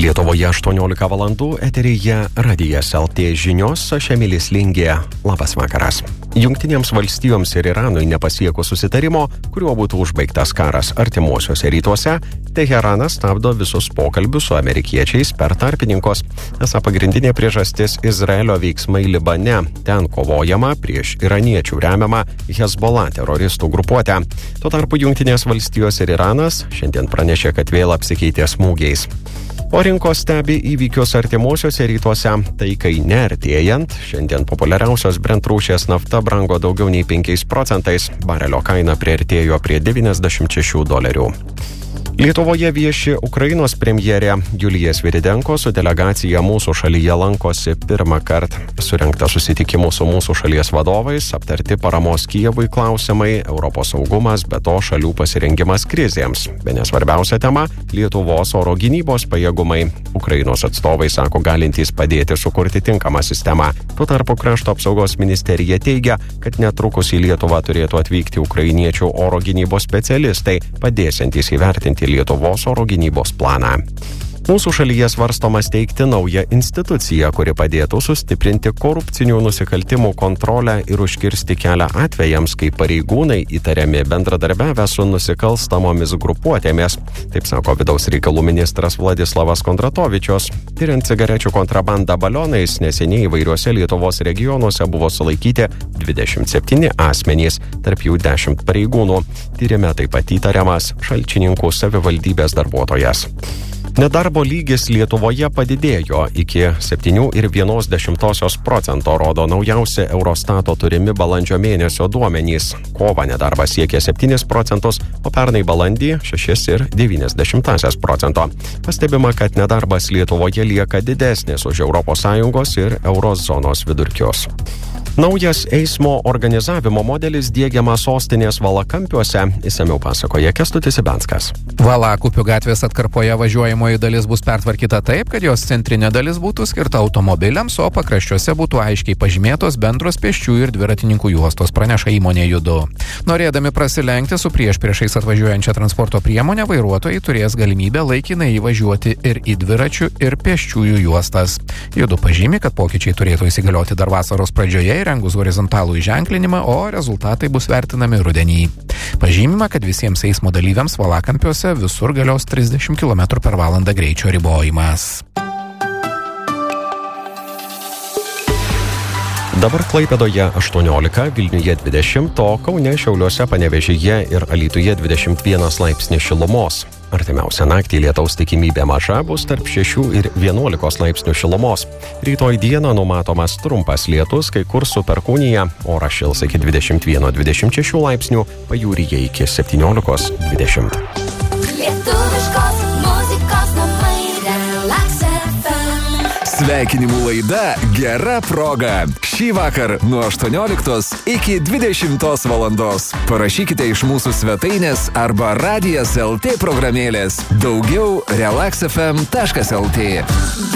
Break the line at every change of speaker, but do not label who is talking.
Lietuvoje 18 valandų eteryje Radijas LT žinios, aš Emilis Lingė. Labas vakaras. Jungtinėms valstijoms ir Iranui nepasiekus susitarimo, kuriuo būtų užbaigtas karas artimuosiuose rytuose, Teheranas stabdo visus pokalbius su amerikiečiais per tarpininkus. Esą pagrindinė priežastis Izraelio veiksmai Libane. Ten kovojama prieš iraniečių remiamą Hezbollah teroristų grupuotę. Tuo tarpu Jungtinės valstijos ir Iranas šiandien pranešė, kad vėl apsikeitė smūgiais. O rinkos stebi įvykius artimuosiuose rytuose. Taikai neartėjant, šiandien populiariausios Brent rūšies nafta brango daugiau nei 5%, barelio kaina priartėjo prie $96. Lietuvoje vieši Ukrainos premjerė Julija Sviridenko su delegacija mūsų šalyje lankosi pirmą kartą. Surengta susitikimų su mūsų šalies vadovais, aptarti paramos Kijevui klausimai, Europos saugumas, be to šalių pasirengimas krizėms. Bene svarbiausia tema – Lietuvos oro gynybos pajėgumai. Ukrainos atstovai sako galintys padėti sukurti tinkamą sistemą. Tuo tarpu Krašto apsaugos ministerija teigia, kad netrukus į Lietuvą turėtų atvykti ukrainiečių oro gynybos specialistai, padėsiantys įvertinti Lietuvos oro gynybos planą. Mūsų šalyje svarstoma steigti naują instituciją, kuri padėtų sustiprinti korupcinių nusikaltimų kontrolę ir užkirsti kelią atvejams, kai pareigūnai įtariami bendradarbiavę su nusikalstamomis grupuotėmis. Taip sako vidaus reikalų ministras Vladislavas Kondratovičius. Tiriant cigarečių kontrabandą balionais, neseniai įvairiuose Lietuvos regionuose buvo sulaikyti 27 asmenys, tarp jų 10 pareigūnų. Tyrime taip pat įtariamas Šalčininkų savivaldybės darbuotojas. Nedarbo lygis Lietuvoje padidėjo iki 7,1%, rodo naujausi Eurostato turimi balandžio mėnesio duomenys. Kovą nedarbas siekė 7%, o pernai balandį 6,9%. Pastebima, kad nedarbas Lietuvoje lieka didesnis už ES ir eurozonos vidurkius. Naujas eismo organizavimo modelis diegiamas sostinės Valakampiuose, išsamiau pasakoja Kęstutis Ibenskas.
Valakupių gatvės atkarpoje važiuojamoji dalis bus pertvarkyta taip, kad jos centrinė dalis būtų skirta automobiliams, o pakraščiuose būtų aiškiai pažymėtos bendros pėsčiųjų ir dviratininkų juostos, praneša įmonė Judu. Norėdami prasilenkti su priešais atvažiuojančią transporto priemonę, vairuotojai turės galimybę laikinai įvažiuoti ir į dviračių ir pėsčiųjų juostas. Judu pažymi, kad pokyčiai turėtų įsigalioti dar vasaros pradžioje įrengus horizontalų įženklinimą, o rezultatai bus vertinami rudenį. Pažymima, kad visiems eismo dalyviams Valakampiuose visur galios 30 km/h greičio ribojimas.
Dabar Klaipėdoje 18, Vilniuje 20, o Kaune, Šiauliuose, Panevėžyje ir Alytuje 21 laipsnis šilumos. Artimiausią naktį lietaus tikimybė maža, bus tarp 6 ir 11 laipsnių šilumos. Rytoj dieną numatomas trumpas lietus, kai kur su perkūnija, oras šils iki 21-26 laipsnių, pajūryje iki 17-20.
Sveikinimų laida Gera proga. Šį vakar nuo 18 iki 20 valandos. Parašykite iš mūsų svetainės arba Radijas LT programėlės. Daugiau relaxfm.lt.